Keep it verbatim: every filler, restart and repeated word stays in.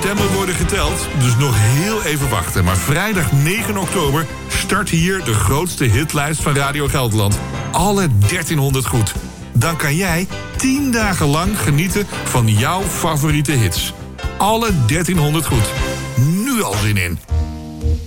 stemmen worden geteld, dus nog heel even wachten. Maar vrijdag negen oktober start hier de grootste hitlijst van Radio Gelderland. Alle dertienhonderd goed. Dan kan jij tien dagen lang genieten van jouw favoriete hits. Alle dertienhonderd goed. Nu al zin in.